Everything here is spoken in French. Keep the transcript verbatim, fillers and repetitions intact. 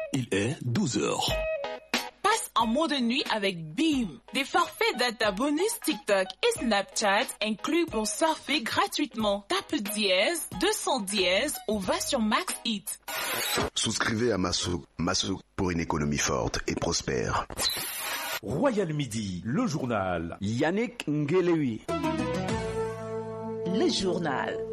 Il est douze heures. Passe en mode nuit avec Beam. Des forfaits data bonus TikTok et Snapchat inclus pour surfer gratuitement. Tape dièse, deux cents dièse ou va sur Max Hit. Souscrivez à Masso. Masso pour une économie forte et prospère. Royal Midi, le journal. Yannick Ngelewi. Le journal.